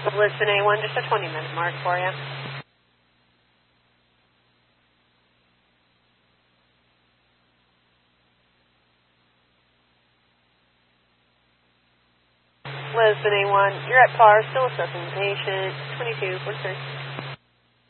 Lisbon A1, just a 20-minute mark for you. Lisbon A1, you're at par, still assessing the patient, 2246.